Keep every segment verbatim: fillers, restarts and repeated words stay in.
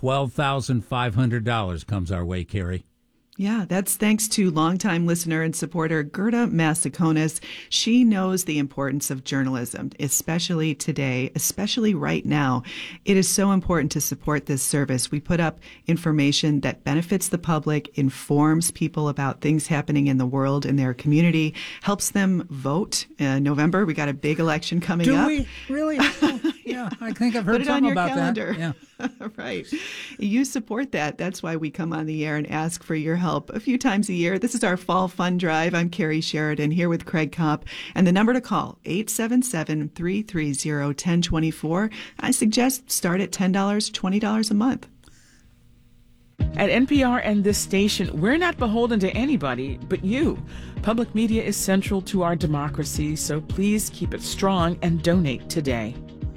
twelve thousand five hundred dollars comes our way, Carrie. Yeah, that's thanks to longtime listener and supporter Gerda Massaconis. She knows the importance of journalism, especially today, especially right now. It is so important to support this service. We put up information that benefits the public, informs people about things happening in the world, in their community, helps them vote. In November, we got a big election coming Do up. we? Really? Oh, yeah, I think I've heard Put it something on your about calendar. that. Yeah. Right. You support that. That's why we come on the air and ask for your help a few times a year. This is our fall fund drive. I'm Carrie Sheridan here with Craig Kopp. And the number to call, eight seven seven, three three zero, one zero two four. I suggest start at ten dollars, twenty dollars a month. At N P R and this station, we're not beholden to anybody but you. Public media is central to our democracy, so please keep it strong and donate today.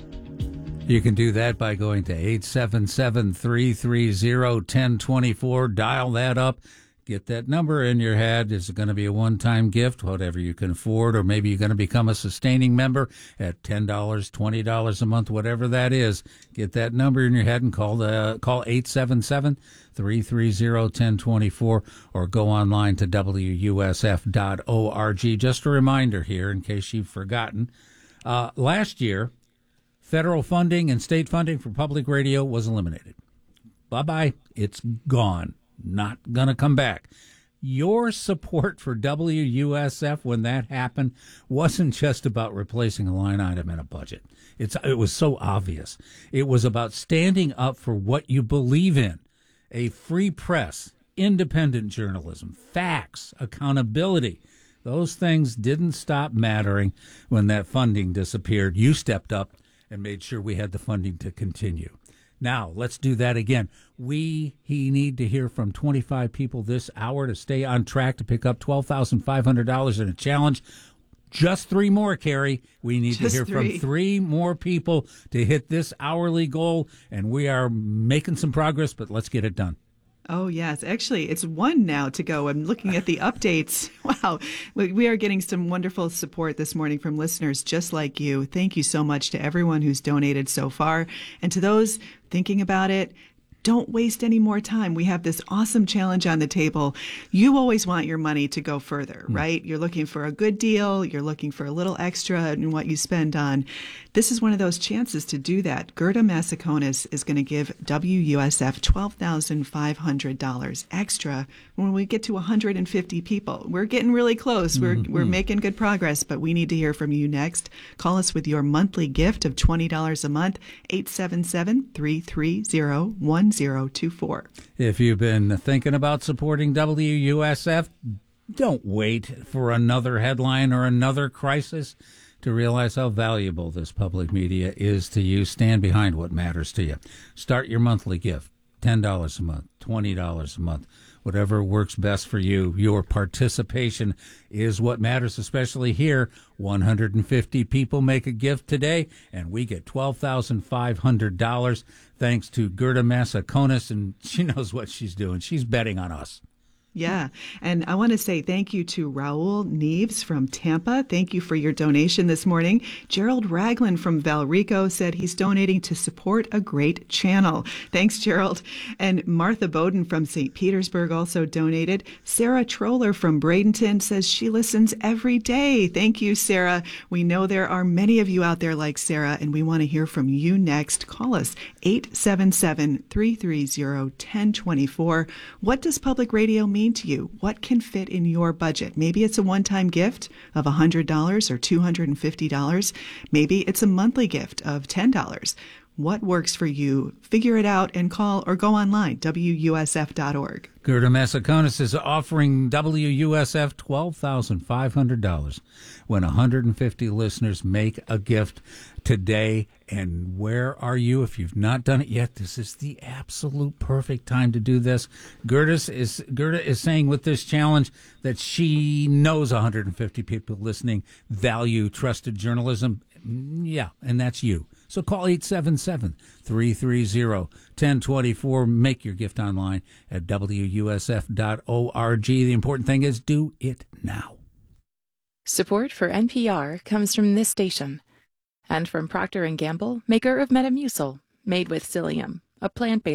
You can do that by going to eight seven seven, three three zero, one zero two four. Dial that up. Get that number in your head. Is it going to be a one-time gift, whatever you can afford, or maybe you're going to become a sustaining member at ten dollars, twenty dollars a month, whatever that is. Get that number in your head and call the call eight seven seven, three three zero, one zero two four or go online to W U S F dot org. Just a reminder here, in case you've forgotten, uh, last year, federal funding and state funding for public radio was eliminated. Bye-bye. It's gone. Not going to come back. Your support for W U S F when that happened wasn't just about replacing a line item in a budget. It's, it was so obvious. It was about standing up for what you believe in. A free press, independent journalism, facts, accountability. Those things didn't stop mattering when that funding disappeared. You stepped up and made sure we had the funding to continue. Now, let's do that again. We he need to hear from twenty-five people this hour to stay on track to pick up twelve thousand five hundred dollars in a challenge. Just three more, Carrie. We need Just to hear three. from three more people to hit this hourly goal, and we are making some progress, but let's get it done. Oh, yes. Actually, it's one now to go. I'm looking at the updates. Wow. We we are getting some wonderful support this morning from listeners just like you. Thank you so much to everyone who's donated so far. And to those thinking about it, don't waste any more time. We have this awesome challenge on the table. You always want your money to go further, right? You're looking for a good deal. You're looking for a little extra in what you spend on. This is one of those chances to do that. Gerda Massaconis is going to give W U S F twelve thousand five hundred dollars extra when we get to one hundred fifty people. We're getting really close. We're mm-hmm. we're making good progress, but we need to hear from you next. Call us with your monthly gift of twenty dollars a month, eight seven seven, three three zero, one zero two four. If you've been thinking about supporting W U S F, don't wait for another headline or another crisis to realize how valuable this public media is to you. Stand behind what matters to you. Start your monthly gift, ten dollars a month, twenty dollars a month, whatever works best for you. Your participation is what matters, especially here. one hundred fifty people make a gift today, and we get twelve thousand five hundred dollars thanks to Gerda Massaconis, and she knows what she's doing. She's betting on us. Yeah. And I want to say thank you to Raul Neves from Tampa. Thank you for your donation this morning. Gerald Ragland from Valrico said he's donating to support a great channel. Thanks, Gerald. And Martha Bowden from Saint Petersburg also donated. Sarah Troller from Bradenton says she listens every day. Thank you, Sarah. We know there are many of you out there like Sarah, and we want to hear from you next. Call us eight seven seven, three three zero, one zero two four. What does public radio mean to you? What can fit in your budget? Maybe it's a one-time gift of one hundred dollars or two hundred fifty dollars. Maybe it's a monthly gift of ten dollars. What works for you? Figure it out and call or go online, W U S F dot org. Gerda Massaconis is offering W U S F twelve thousand five hundred dollars when one hundred fifty listeners make a gift today. And where are you if you've not done it yet? This is the absolute perfect time to do this. Gerda is, Gerda is saying with this challenge that she knows one hundred fifty people listening value trusted journalism. Yeah, and that's you. So call eight seven seven, three three zero, one zero two four. Make your gift online at W U S F dot org. The important thing is do it now. Support for N P R comes from this station and from Procter and Gamble, maker of Metamucil, made with psyllium, a plant-based